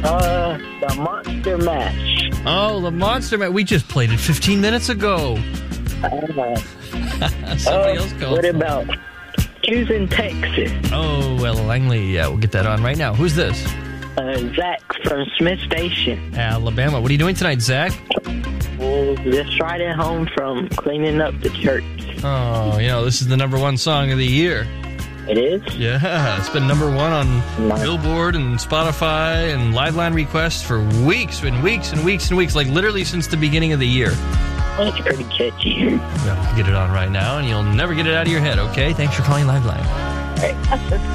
The Monster Mash. Oh, the Monster Mash. We just played it 15 minutes ago. Somebody else called. What about Houston, Texas? Oh, Ella Langley. Yeah, we'll get that on right now. Who's this? Zach from Smith Station. Alabama. What are you doing tonight, Zach? Just riding home from cleaning up the church. Oh, this is the #1 song of the year. It is? Yeah, it's been #1 on Billboard and Spotify and Liveline requests for weeks and weeks and weeks and weeks, like literally since the beginning of the year. Well, it's pretty catchy. Well, get it on right now, and you'll never get it out of your head, okay? Thanks for calling Liveline. All right.